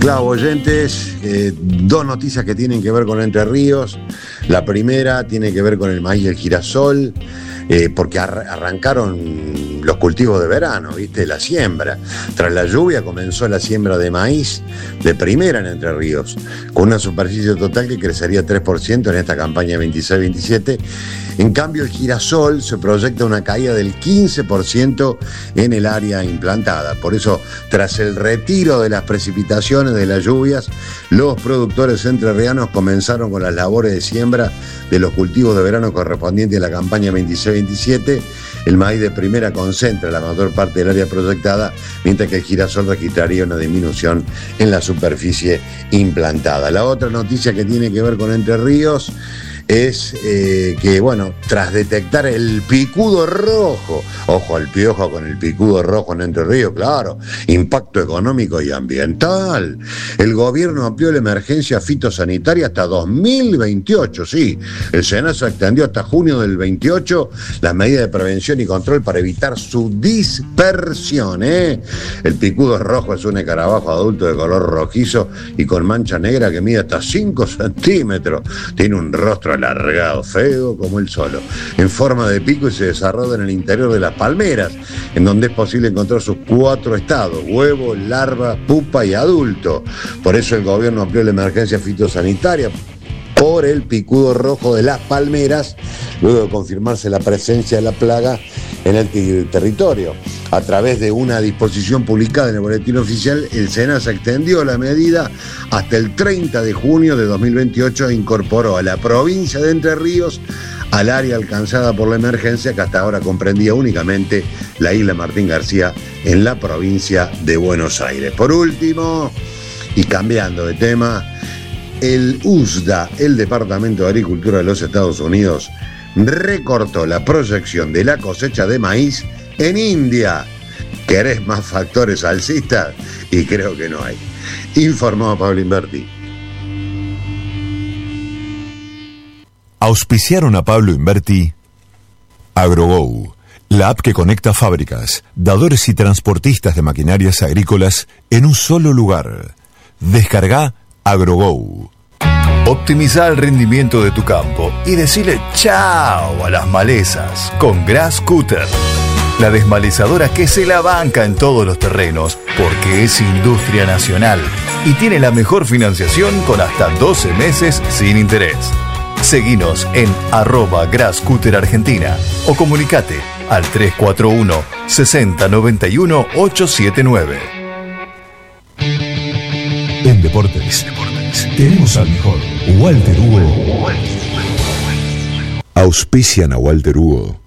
Claro, oyentes, dos noticias que tienen que ver con Entre Ríos. La primera tiene que ver con el maíz y el girasol, porque arrancaron los cultivos de verano, ¿viste? La siembra. Tras la lluvia comenzó la siembra de maíz de primera en Entre Ríos, con una superficie total que crecería 3% en esta campaña 26-27. En cambio, el girasol se proyecta una caída del 15% en el área implantada. Por eso, tras el retiro de las precipitaciones de las lluvias, los productores entrerrianos comenzaron con las labores de siembra de los cultivos de verano correspondientes a la campaña 26-27. El maíz de primera concentra la mayor parte del área proyectada, mientras que el girasol registraría una disminución en la superficie implantada. La otra noticia que tiene que ver con Entre Ríos es que, bueno, tras detectar el picudo rojo, ojo al piojo con el picudo rojo en Entre Ríos, claro, impacto económico y ambiental, el gobierno amplió la emergencia fitosanitaria hasta 2028, sí, el SENASA extendió hasta junio del 28 las medidas de prevención y control para evitar su dispersión, El picudo rojo es un escarabajo adulto de color rojizo y con mancha negra que mide hasta 5 centímetros, tiene un rostro alargado, feo como el solo, en forma de pico, y se desarrolla en el interior de las palmeras, en donde es posible encontrar sus 4 estados: huevo, larva, pupa y adulto. Por eso el gobierno amplió la emergencia fitosanitaria por el picudo rojo de las palmeras, luego de confirmarse la presencia de la plaga en el territorio. A través de una disposición publicada en el Boletín Oficial, el SENASA extendió la medida hasta el 30 de junio de 2028 e incorporó a la provincia de Entre Ríos al área alcanzada por la emergencia, que hasta ahora comprendía únicamente la isla Martín García en la provincia de Buenos Aires. Por último, y cambiando de tema, el USDA, el Departamento de Agricultura de los Estados Unidos, recortó la proyección de la cosecha de maíz en India. ¿Querés más factores alcistas? Y creo que no hay. Informó Pablo Inverti. Auspiciaron a Pablo Inverti AgroGo, la app que conecta fábricas, dadores y transportistas de maquinarias agrícolas en un solo lugar. Descarga AgroGo. Optimiza el rendimiento de tu campo y decile chao a las malezas con Grass Cutter, la desmalezadora que se la banca en todos los terrenos porque es industria nacional y tiene la mejor financiación con hasta 12 meses sin interés. Seguinos en @GrassCutterArgentina o comunicate al 341 60 91 879. En Deportes tenemos al mejor Walter Hugo. Auspician a Walter Hugo